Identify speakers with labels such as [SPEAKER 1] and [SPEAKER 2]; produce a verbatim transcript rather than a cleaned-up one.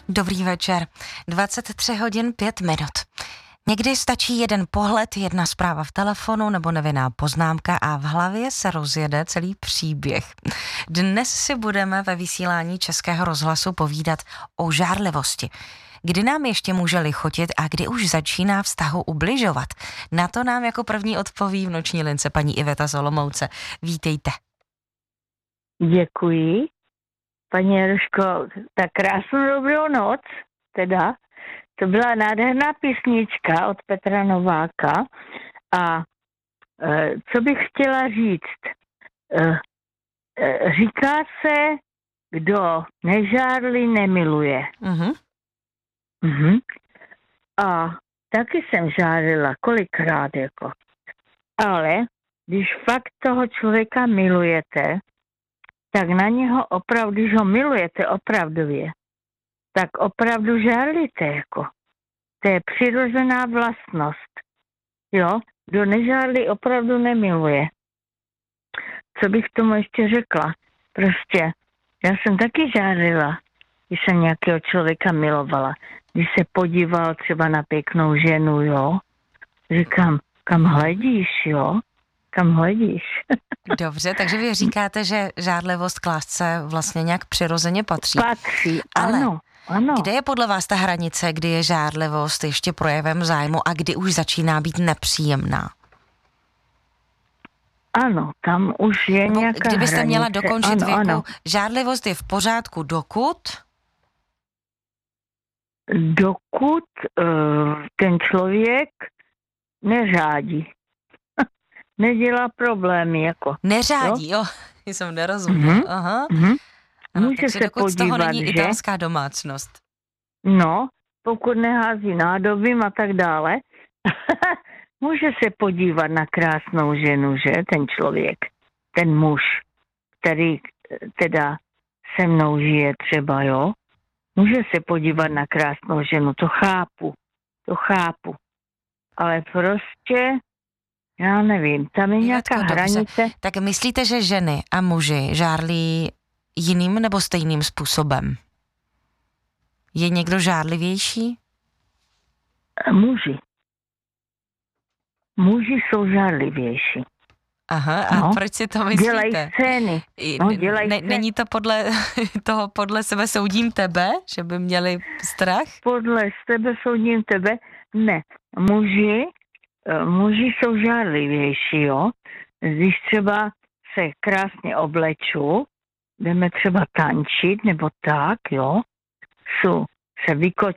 [SPEAKER 1] Dobrý večer. dvacet tři hodin pět minut. Někdy stačí jeden pohled, jedna zpráva v telefonu nebo nevinná poznámka a v hlavě se rozjede celý příběh. Dnes si budeme ve vysílání Českého rozhlasu povídat o žárlivosti. Kdy nám ještě může lichotit a kdy už začíná vztahu ubližovat? Na to nám jako první odpoví v noční lince paní Iveta z Olomouce. Vítejte.
[SPEAKER 2] Děkuji. Paní Jaroško, tak krásnou dobrou noc, teda. To byla nádherná písnička od Petra Nováka a e, co bych chtěla říct? E, e, říká se, kdo nežárlí, nemiluje.
[SPEAKER 1] Mhm.
[SPEAKER 2] Mhm. A taky jsem žárila, kolikrát jako. Ale když fakt toho člověka milujete, tak na něho opravdu, když ho milujete opravdově, tak opravdu žárlíte jako. To je přirozená vlastnost. Jo? Kdo nežárlí, opravdu nemiluje. Co bych tomu ještě řekla? Prostě, já jsem taky žárlila, když jsem nějakého člověka milovala. Když se podíval třeba na pěknou ženu, jo? Říkám, kam hledíš, jo? Kam hledíš?
[SPEAKER 1] Dobře, takže vy říkáte, že žárlivost k lásce vlastně nějak přirozeně patří.
[SPEAKER 2] Patří,
[SPEAKER 1] Ale
[SPEAKER 2] ano, ano.
[SPEAKER 1] kde je podle vás ta hranice, kdy je žárlivost ještě projevem zájmu a kdy už začíná být nepříjemná?
[SPEAKER 2] Ano, tam už je
[SPEAKER 1] Nebo
[SPEAKER 2] nějaká
[SPEAKER 1] kdybyste
[SPEAKER 2] hranice.
[SPEAKER 1] měla dokončit
[SPEAKER 2] ano,
[SPEAKER 1] věku,
[SPEAKER 2] ano.
[SPEAKER 1] žárlivost je v pořádku dokud?
[SPEAKER 2] Dokud uh, ten člověk neřádí. Nedělá problémy, jako.
[SPEAKER 1] Neřádí, jo, jo jsem nerozuměla.
[SPEAKER 2] Mhm.
[SPEAKER 1] Aha.
[SPEAKER 2] Mhm.
[SPEAKER 1] Ano,
[SPEAKER 2] Může
[SPEAKER 1] takže
[SPEAKER 2] se
[SPEAKER 1] dokud z toho
[SPEAKER 2] podívat,
[SPEAKER 1] není
[SPEAKER 2] že?
[SPEAKER 1] italská domácnost.
[SPEAKER 2] No, pokud nehází nádobím a tak dále, může se podívat na krásnou ženu, že? Ten člověk, ten muž, který teda se mnou žije třeba, jo? Může se podívat na krásnou ženu, to chápu, to chápu. Ale prostě, já nevím, tam je nějaká
[SPEAKER 1] Ivetko, dobře.
[SPEAKER 2] hranice.
[SPEAKER 1] Tak myslíte, že ženy a muži žárlí jiným nebo stejným způsobem? Je někdo žárlivější?
[SPEAKER 2] Muži. Muži jsou žárlivější.
[SPEAKER 1] Aha, a
[SPEAKER 2] No.
[SPEAKER 1] proč si to
[SPEAKER 2] Dělají
[SPEAKER 1] myslíte?
[SPEAKER 2] scény.
[SPEAKER 1] I-
[SPEAKER 2] No,
[SPEAKER 1] n-
[SPEAKER 2] dělají
[SPEAKER 1] ne,
[SPEAKER 2] scény.
[SPEAKER 1] není to podle toho, podle sebe soudím tebe, že by měli strach?
[SPEAKER 2] Podle sebe soudím tebe. Ne. Muži, eh, muži jsou žárlivější, jo. Když třeba se krásně obleču, jdeme třeba tančit, nebo tak, jo. Jsou, se vyko,